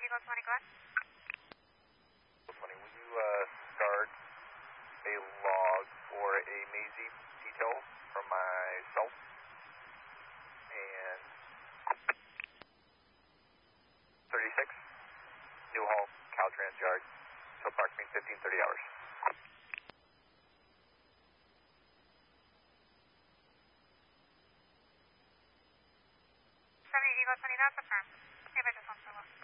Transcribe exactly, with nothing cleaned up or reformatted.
Eagle twenty, go ahead. twenty, will you uh, start a log for a Maisie detail from myself and thirty-six, Newhall, Caltrans Yard, so approximately fifteen thirty hours. seventy Eagle twenty, that's affirmed. Give it just one for one.